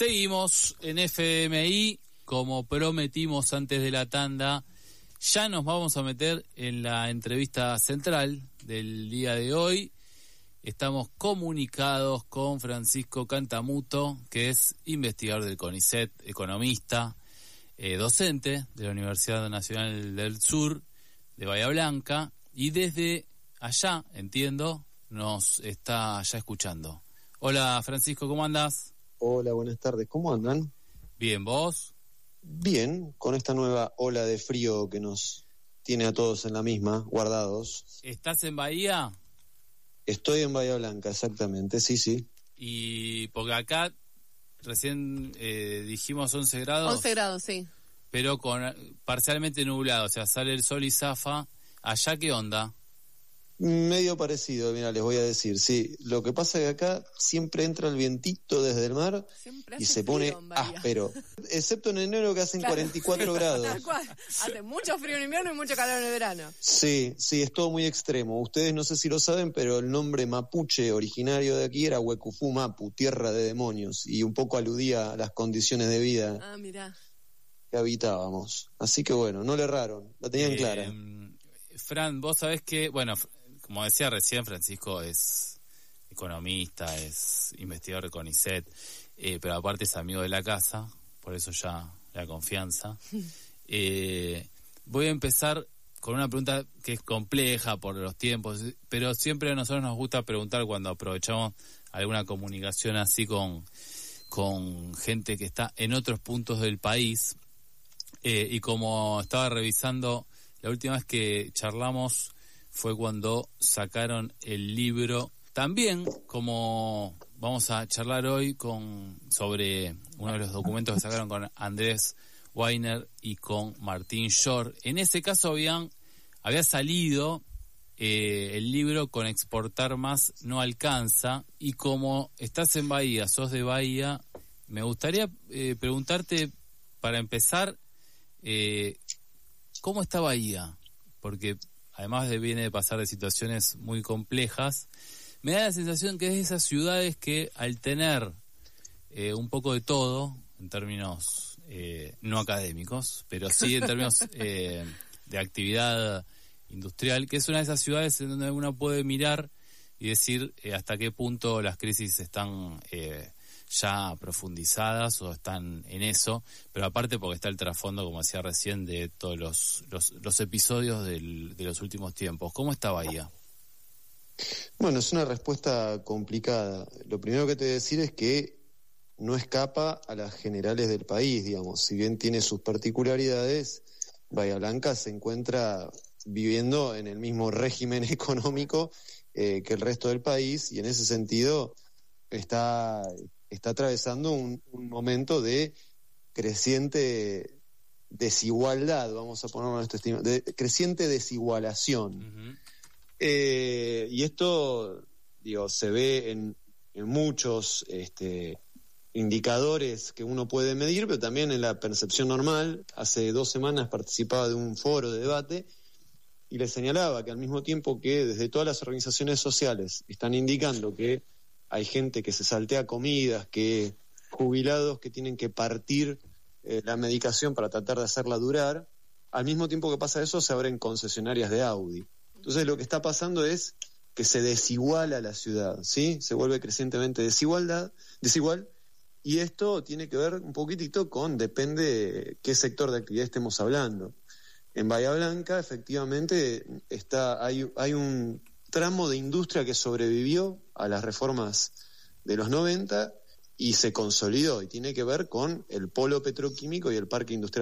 Seguimos en FMI, como prometimos antes de la tanda. Ya nos vamos a meter en la entrevista central del día de hoy. Estamos comunicados con Francisco Cantamuto, que es investigador del CONICET, economista, docente de la Universidad Nacional del Sur de Bahía Blanca, y desde allá, entiendo, nos está ya escuchando. Hola Francisco, ¿cómo andás? Hola, buenas tardes, ¿cómo andan? Bien, ¿vos? Bien, con esta nueva ola de frío que nos tiene a todos en la misma, guardados. ¿Estás en Bahía? Estoy en Bahía Blanca, exactamente, sí. Y porque acá recién dijimos 11 grados. 11 grados, sí. Pero con parcialmente nublado, o sea, sale el sol y zafa. ¿Allá qué onda? Medio parecido, mira, les voy a decir, sí. Lo que pasa es que acá siempre entra el vientito desde el mar y se pone áspero. Excepto en enero que hacen 44 grados. Tal cual. Hace mucho frío en invierno y mucho calor en el verano. Sí, es todo muy extremo. Ustedes no sé si lo saben, pero el nombre mapuche originario de aquí era Huecufú Mapu, tierra de demonios, y un poco aludía a las condiciones de vida que habitábamos. Así que bueno, no le erraron, la tenían clara. Fran, vos sabés que, bueno, como decía recién, Francisco es economista, es investigador de CONICET, pero aparte es amigo de la casa, por eso ya la confianza. Voy a empezar con una pregunta que es compleja por los tiempos, pero siempre a nosotros nos gusta preguntar cuando aprovechamos alguna comunicación así con gente que está en otros puntos del país, y como estaba revisando, la última vez que charlamos fue cuando sacaron el libro. También, como vamos a charlar hoy sobre uno de los documentos que sacaron con Andrés Weiner y con Martín Shore. En ese caso había salido el libro Con exportar más no alcanza, y como estás en Bahía, sos de Bahía, me gustaría preguntarte, para empezar, ¿cómo está Bahía? Porque además viene de pasar de situaciones muy complejas, me da la sensación que es de esas ciudades que al tener un poco de todo, en términos no académicos, pero sí en términos de actividad industrial, que es una de esas ciudades en donde uno puede mirar y decir hasta qué punto las crisis están ya profundizadas o están en eso, pero aparte porque está el trasfondo, como decía recién, de todos los episodios de los últimos tiempos. ¿Cómo está Bahía? Bueno, es una respuesta complicada. Lo primero que te voy a decir es que no escapa a las generales del país, digamos. Si bien tiene sus particularidades, Bahía Blanca se encuentra viviendo en el mismo régimen económico que el resto del país, y en ese sentido está atravesando un momento de creciente desigualdad, vamos a ponerlo en este estima, de creciente desigualación. Uh-huh. Y esto, se ve en muchos indicadores que uno puede medir, pero también en la percepción normal. Hace 2 semanas participaba de un foro de debate y le señalaba que al mismo tiempo que desde todas las organizaciones sociales están indicando que hay gente que se saltea comidas, que jubilados que tienen que partir la medicación para tratar de hacerla durar, al mismo tiempo que pasa eso se abren concesionarias de Audi. Entonces lo que está pasando es que se desiguala la ciudad, ¿sí? Se vuelve crecientemente desigual, y esto tiene que ver un poquitito depende de qué sector de actividad estemos hablando. En Bahía Blanca, efectivamente, hay un tramo de industria que sobrevivió a las reformas de los 90 y se consolidó, y tiene que ver con el polo petroquímico y el parque industrial